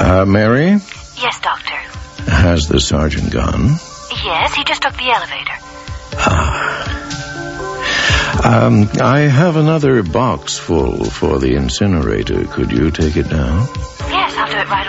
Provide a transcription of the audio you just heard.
Mary? Yes, Doctor. Has the sergeant gone? Yes, he just took the elevator. I have another box full for the incinerator. Could you take it down? Yes, I'll do it right